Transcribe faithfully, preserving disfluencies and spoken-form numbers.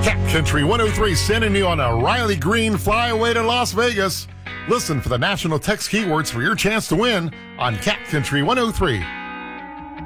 Cat Country one oh three sending you on a Riley Green flyaway to Las Vegas. Listen for the national text keywords for your chance to win on Cat Country one oh three.